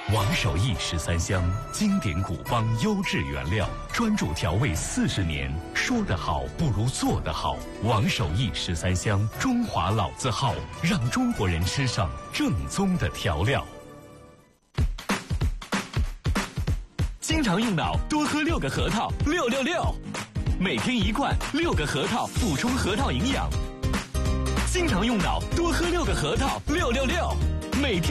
王守义13香，经典古方优质原料，专注调味40年，说得好不如做得好。王守义13香，中华老字号，让中国人吃上正宗的调料。经常用脑，多喝6个核桃，666，每天1罐，6个核桃补充核桃营养。经常用脑，多喝6个核桃，666，每天。